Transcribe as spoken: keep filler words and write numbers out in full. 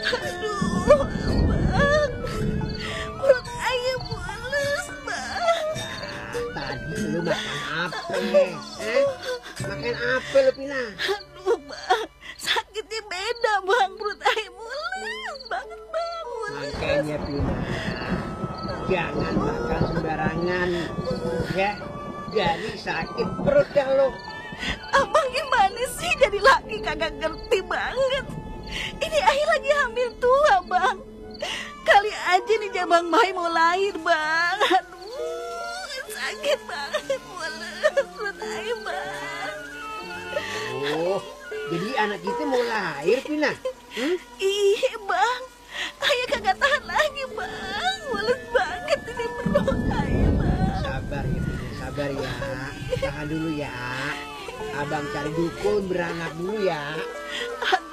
Aduh, bang, perut ayah mulus, bang. Nah, tadi lu makan apa? Eh? Makan apa lu, Pina? Aduh, bang, sakitnya beda, bang. Perut ayah mulus banget, bang. Mulus. Makanya, Pina, jangan makan sembarangan, ya. Jadi sakit perut dah lu. Abang gimana sih jadi laki kagak ngerti banget. Ini ayah lagi hamil tua, bang. Kali aja nih jabang bayi mau lahir, bang. Aduh, sakit banget mulus perut ayah, bang. Oh, jadi anak kita mau lahir, Pina? Hmm? Iya, bang. Ayah kagak tahan lagi, bang. Mulus banget ini perut ayah, bang. Sabar ya, Pina. Sabar ya. Tahan dulu ya. Abang cari dukun beranak dulu ya. Aduh.